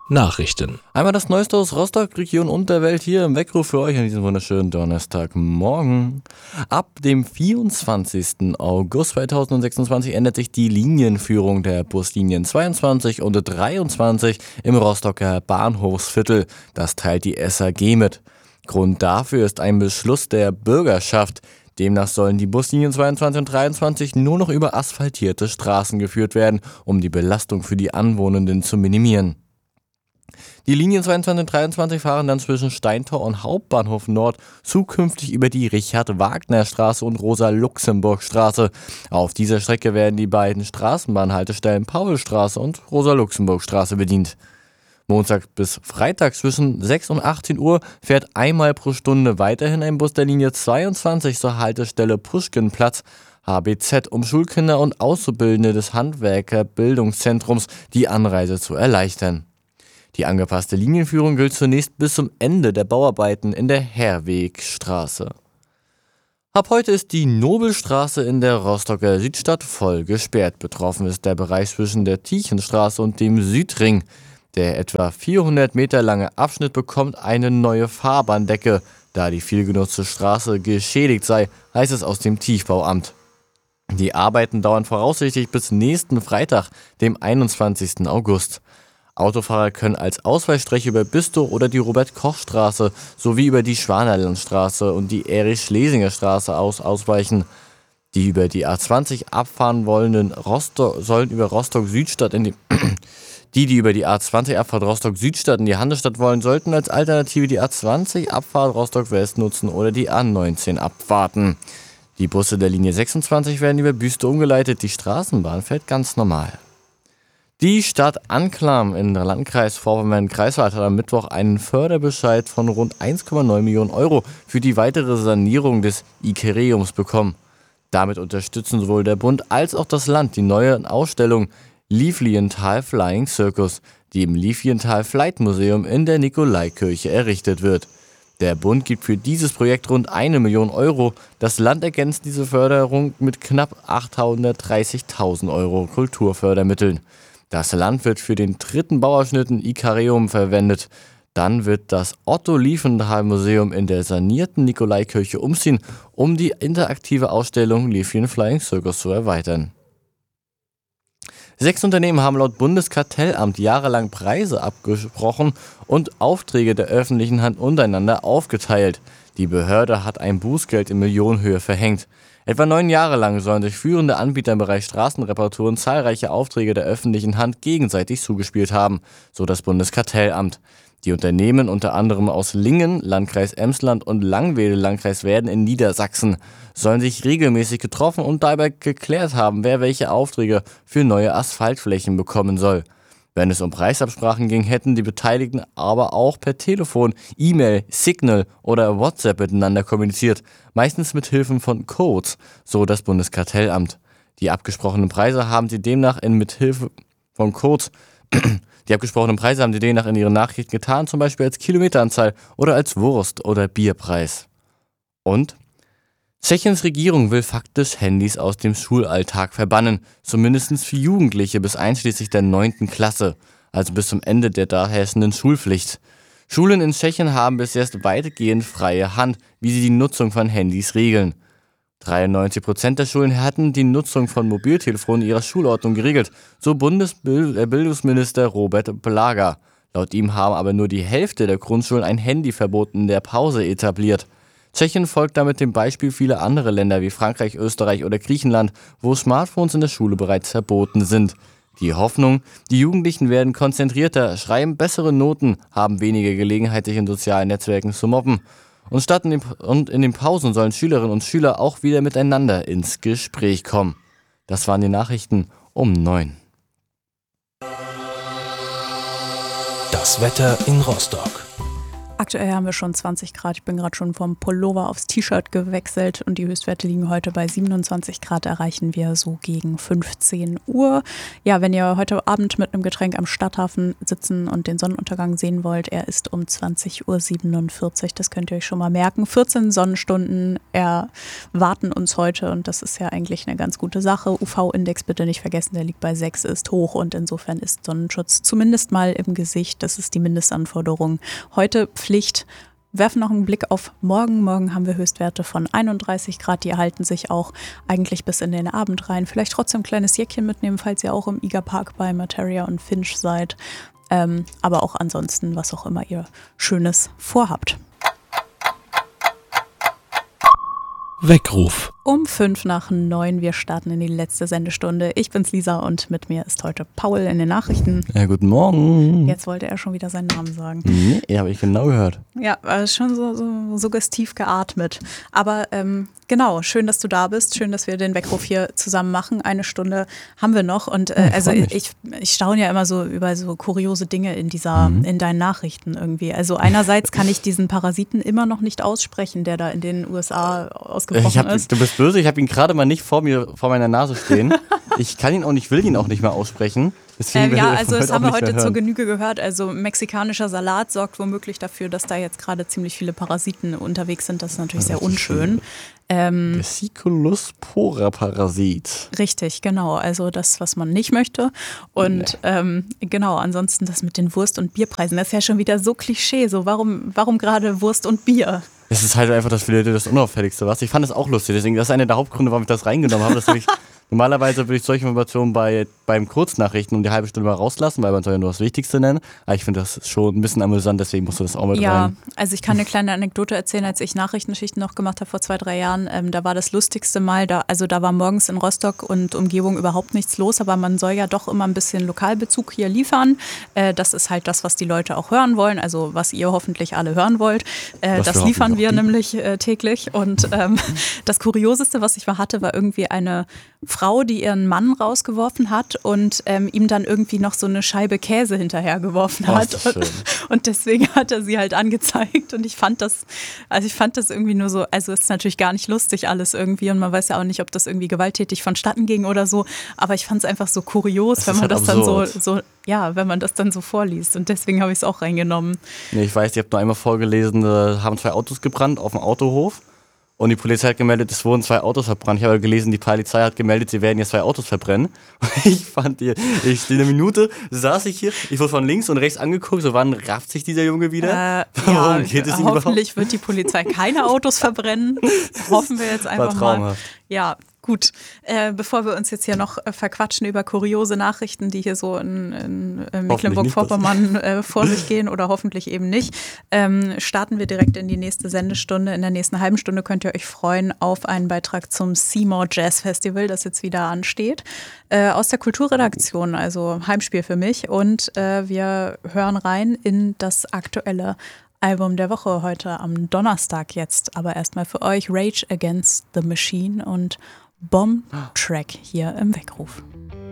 Nachrichten. Einmal das Neueste aus Rostock, Region und der Welt hier im Weckruf für euch an diesem wunderschönen Donnerstagmorgen. Ab dem 24. August 2026 ändert sich die Linienführung der Buslinien 22 und 23 im Rostocker Bahnhofsviertel. Das teilt die SAG mit. Grund dafür ist ein Beschluss der Bürgerschaft. Demnach sollen die Buslinien 22 und 23 nur noch über asphaltierte Straßen geführt werden, um die Belastung für die Anwohnenden zu minimieren. Die Linien 22 und 23 fahren dann zwischen Steintor und Hauptbahnhof Nord zukünftig über die Richard-Wagner-Straße und Rosa-Luxemburg-Straße. Auf dieser Strecke werden die beiden Straßenbahnhaltestellen Paulstraße und Rosa-Luxemburg-Straße bedient. Montag bis Freitag zwischen 6 und 18 Uhr fährt einmal pro Stunde weiterhin ein Bus der Linie 22 zur Haltestelle Puschkinplatz, HBZ, um Schulkinder und Auszubildende des Handwerkerbildungszentrums die Anreise zu erleichtern. Die angepasste Linienführung gilt zunächst bis zum Ende der Bauarbeiten in der Herwegstraße. Ab heute ist die Nobelstraße in der Rostocker Südstadt voll gesperrt. Betroffen ist der Bereich zwischen der Tiechenstraße und dem Südring. Der etwa 400 Meter lange Abschnitt bekommt eine neue Fahrbahndecke. Da die vielgenutzte Straße geschädigt sei, heißt es aus dem Tiefbauamt. Die Arbeiten dauern voraussichtlich bis nächsten Freitag, dem 21. August. Autofahrer können als Ausweichstrecke über Bistow oder die Robert-Koch-Straße sowie über die Schwanerlandstraße und die Erich-Schlesinger-Straße ausweichen. Die über die A20 abfahren wollenden sollen über Rostock-Südstadt die über die A20 Abfahrt Rostock-Südstadt in die Hansestadt wollen, sollten als Alternative die A20 Abfahrt Rostock-West nutzen oder die A19 abwarten. Die Busse der Linie 26 werden über Büste umgeleitet, die Straßenbahn fährt ganz normal. Die Stadt Anklam im Landkreis Vorpommern-Greifswald hat am Mittwoch einen Förderbescheid von rund 1,9 Millionen Euro für die weitere Sanierung des Ikereums bekommen. Damit unterstützen sowohl der Bund als auch das Land die neue Ausstellung Lilienthal Flying Circus, die im Lilienthal Flight Museum in der Nikolaikirche errichtet wird. Der Bund gibt für dieses Projekt rund 1 Million Euro. Das Land ergänzt diese Förderung mit knapp 830.000 Euro Kulturfördermitteln. Das Land wird für den dritten Bauabschnitt in Ikareum verwendet. Dann wird das Otto-Liefenthal-Museum in der sanierten Nikolaikirche umziehen, um die interaktive Ausstellung Lilien Flying Circus zu erweitern. 6 Unternehmen haben laut Bundeskartellamt jahrelang Preise abgesprochen und Aufträge der öffentlichen Hand untereinander aufgeteilt. Die Behörde hat ein Bußgeld in Millionenhöhe verhängt. Etwa 9 Jahre lang sollen sich führende Anbieter im Bereich Straßenreparaturen zahlreiche Aufträge der öffentlichen Hand gegenseitig zugespielt haben, so das Bundeskartellamt. Die Unternehmen, unter anderem aus Lingen, Landkreis Emsland und Langwedel, Landkreis Werden in Niedersachsen, sollen sich regelmäßig getroffen und dabei geklärt haben, wer welche Aufträge für neue Asphaltflächen bekommen soll. Wenn es um Preisabsprachen ging, hätten die Beteiligten aber auch per Telefon, E-Mail, Signal oder WhatsApp miteinander kommuniziert, meistens mit Hilfen von Codes, so das Bundeskartellamt. Die abgesprochenen Preise haben sie demnach in ihren Nachrichten getan, zum Beispiel als Kilometeranzahl oder als Wurst- oder Bierpreis. Und Tschechiens Regierung will faktisch Handys aus dem Schulalltag verbannen, zumindest für Jugendliche bis einschließlich der 9. Klasse, also bis zum Ende der da herrschenden Schulpflicht. Schulen in Tschechien haben bis jetzt weitgehend freie Hand, wie sie die Nutzung von Handys regeln. 93% der Schulen hatten die Nutzung von Mobiltelefonen in ihrer Schulordnung geregelt, so Bundesbildungsminister Robert Plaga. Laut ihm haben aber nur die Hälfte der Grundschulen ein Handyverbot in der Pause etabliert. Tschechien folgt damit dem Beispiel vieler anderer Länder wie Frankreich, Österreich oder Griechenland, wo Smartphones in der Schule bereits verboten sind. Die Hoffnung, die Jugendlichen werden konzentrierter, schreiben bessere Noten, haben weniger Gelegenheit, sich in sozialen Netzwerken zu mobben. Und in den Pausen sollen Schülerinnen und Schüler auch wieder miteinander ins Gespräch kommen. Das waren die Nachrichten um 9. Das Wetter in Rostock. Aktuell haben wir schon 20 Grad. Ich bin gerade schon vom Pullover aufs T-Shirt gewechselt und die Höchstwerte liegen heute bei 27 Grad, erreichen wir so gegen 15 Uhr. Ja, wenn ihr heute Abend mit einem Getränk am Stadthafen sitzen und den Sonnenuntergang sehen wollt, er ist um 20.47 Uhr. Das könnt ihr euch schon mal merken. 14 Sonnenstunden erwarten uns heute und das ist ja eigentlich eine ganz gute Sache. UV-Index bitte nicht vergessen, der liegt bei 6, ist hoch und insofern ist Sonnenschutz zumindest mal im Gesicht. Das ist die Mindestanforderung. Heute Pflicht. Werfen noch einen Blick auf morgen. Morgen haben wir Höchstwerte von 31 Grad. Die erhalten sich auch eigentlich bis in den Abend rein. Vielleicht trotzdem ein kleines Jäckchen mitnehmen, falls ihr auch im Iga-Park bei Materia und Finch seid. Aber auch ansonsten, was auch immer ihr Schönes vorhabt. Weckruf. Um 8:05. Wir starten in die letzte Sendestunde. Ich bin's Lisa und mit mir ist heute Paul in den Nachrichten. Ja, guten Morgen. Jetzt wollte er schon wieder seinen Namen sagen. Nee, habe ich genau gehört. Ja, schon so suggestiv geatmet. Aber genau, schön, dass du da bist. Schön, dass wir den Weckruf hier zusammen machen. Eine Stunde haben wir noch. Und ich staune ja immer so über so kuriose Dinge in deinen Nachrichten irgendwie. Also einerseits kann ich diesen Parasiten immer noch nicht aussprechen, der da in den USA ausgebrochen ist. Du bist böse, ich habe ihn gerade mal nicht vor meiner Nase stehen. Ich kann ihn auch nicht, will ihn auch nicht mehr aussprechen. Das haben wir heute zur Genüge gehört. Also mexikanischer Salat sorgt womöglich dafür, dass da jetzt gerade ziemlich viele Parasiten unterwegs sind. Das ist natürlich sehr unschön. Vesiculus pora Parasit. Richtig, genau. Also das, was man nicht möchte. Und genau, ansonsten das mit den Wurst- und Bierpreisen, das ist ja schon wieder so Klischee. So, warum gerade Wurst und Bier? Es ist halt einfach das Unauffälligste, was. Ich fand das auch lustig, deswegen, das ist einer der Hauptgründe, warum ich das reingenommen habe. Normalerweise würde ich solche Informationen beim Kurznachrichten um die halbe Stunde mal rauslassen, weil man soll ja nur das Wichtigste nennen. Aber ich finde das schon ein bisschen amüsant, deswegen musst du das auch mit rein. Ja, also ich kann eine kleine Anekdote erzählen, als ich Nachrichtenschichten noch gemacht habe vor 2-3 Jahren. Da war das lustigste Mal, da war morgens in Rostock und Umgebung überhaupt nichts los, aber man soll ja doch immer ein bisschen Lokalbezug hier liefern. Das ist halt das, was die Leute auch hören wollen, also was ihr hoffentlich alle hören wollt. Das liefern wir nämlich täglich. Und das Kurioseste, was ich hatte, war irgendwie eine Frau, die ihren Mann rausgeworfen hat und ihm dann irgendwie noch so eine Scheibe Käse hinterhergeworfen hat. Ist das schön. Und deswegen hat er sie halt angezeigt und ich fand das irgendwie nur so, also es ist natürlich gar nicht lustig alles irgendwie und man weiß ja auch nicht, ob das irgendwie gewalttätig vonstatten ging oder so, aber ich fand es einfach so kurios, wenn man das dann wenn man das dann so vorliest und deswegen habe ich es auch reingenommen. Nee, ich weiß, ihr habt nur einmal vorgelesen, da haben 2 Autos gebrannt auf dem Autohof. Und die Polizei hat gemeldet, es wurden 2 Autos verbrannt. Ich habe gelesen, die Polizei hat gemeldet, sie werden jetzt 2 Autos verbrennen. Und eine Minute saß ich hier, ich wurde von links und rechts angeguckt, so wann rafft sich dieser Junge wieder? Warum geht es ihm überhaupt? Hoffentlich wird die Polizei keine Autos verbrennen. Hoffen wir jetzt einfach mal. Ja, gut. Bevor wir uns jetzt hier noch verquatschen über kuriose Nachrichten, die hier so in Mecklenburg-Vorpommern vor sich gehen oder hoffentlich eben nicht, starten wir direkt in die nächste Sendestunde. In der nächsten halben Stunde könnt ihr euch freuen auf einen Beitrag zum Seymour Jazz Festival, das jetzt wieder ansteht. Aus der Kulturredaktion, also Heimspiel für mich. Und wir hören rein in das aktuelle Album der Woche heute am Donnerstag jetzt. Aber erstmal für euch Rage Against the Machine und Bomb Track hier im Weckruf.